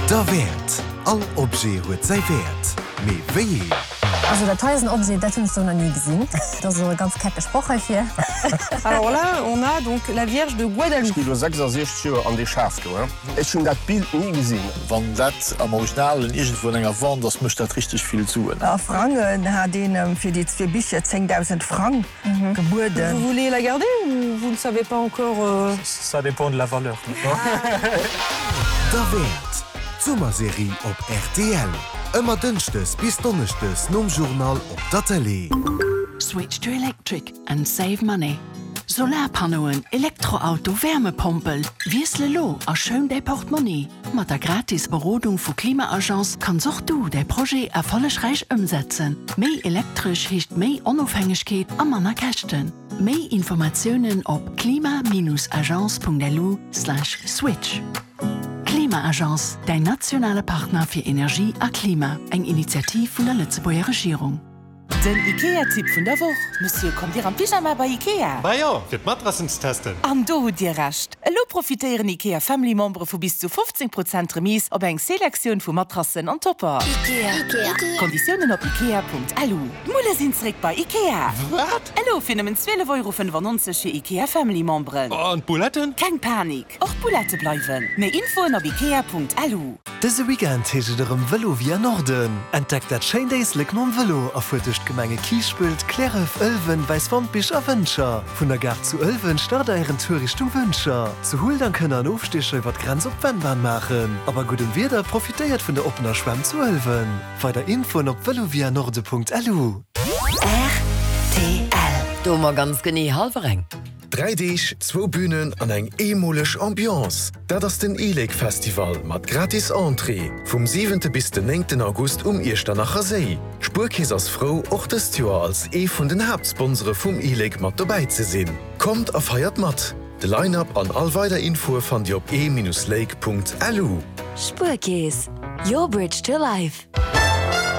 Der Wert. All Objekt huet sei Wert. Mais wéi? Also der teuersten Objet, das hast du noch nie gesehen. Das ist so ganz kacke Sprache hier. Alors là, on a donc la Vierge de Guadalupe. Ich bin 66 Jahre an die Schaft. Ich habe das Bild nie gesehen. Wenn das am Original irgendwo in einer Wand, das muss das richtig viel zu. Franken hat den für die 2 Bücher 10.000 Franken geboten. Vous voulez la garder ou vous ne savez pas encore Ça dépend de la valeur. Der Wert. Sommerserie op RTL. Immer dünstes bis donnerstes nom Journal op der Tele. Switch to electric and save money. Solarpanoen, Elektroauto, Wärmepumpel. Wiesle lo a schön dei Portemonnaie. Mat der gratis Berodung vu Klimaagenz kannst auch du dei Projekt erfollegreich umsetzen. Mei elektrisch hicht mei Unabhängigkeit am manner Kächten. Mei Informationen op klima-agence.lu/switch. Klimaagenz, dein nationaler Partner für Energie a Klima, eng Initiativ von der Lützeburger Regierung. Den IKEA-Tipp von der Woche. Monsieur, kommt ihr am Pyjama bei IKEA? Ba ja, fir Matrassen testen. Am do dir recht. Lo profitieren IKEA Family-Membre vu bis zu 15% Remis op eng Selektion vu Matrassen an Topper. IKEA. Konditionen op ikea.lu. Mulle sind direkt bei IKEA. Wat? Hallo, finden 12,95 € für IKEA Family-Membren. Und Buletten? Kein Panik. Auch Bulette bleiben. Mehr Info auf ikea.lu. Diese Weekend heget er im Velo via Norden. Entdeckt dat Chain Days Lick nom Velo a fuertecht Gemenge Kiespült, Kleref, Ölwen, Weißwampisch a Wünscher. Von der Gart zu Ölwen start eieren Tourrichtung Wünscher. Zu hol dann können an Aufsteche wat Grenz op Wennbahn machen. Aber gutem Wetter profitiert von der Opner Schwamm zu Ölwen. Weiter Info op velovianorde.lu. RTL. Dommer ganz genie halvereng. 3Dich, 2 Bühnen an eng emolech Ambiance. Dat ass den E-Lake-Festival mat gratis Entree. Vom 7. bis den 9. August Echternach See. Spurkies ass Frau och des Joer als vun den Hauptsponsore vum E-Lake mat dabei ze sinn. Kommt a feiert mat. De Line-up an all weiter Info fand Di op e-lake.lu. Spurkies. Your bridge to life.